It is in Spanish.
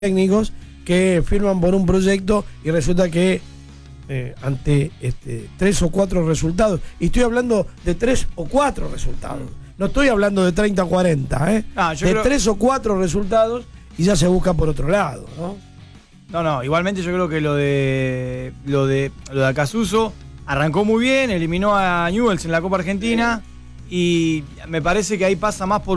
técnicos que firman por un proyecto y resulta que ante 3 o 4 resultados, y estoy hablando de 3 o 4 resultados, no estoy hablando de 30 o 40, de 3 o 4 resultados y ya se busca por otro lado, ¿no? No, igualmente yo creo que lo de Acasuso arrancó muy bien, eliminó a Newell's en la Copa Argentina y me parece que ahí pasa más por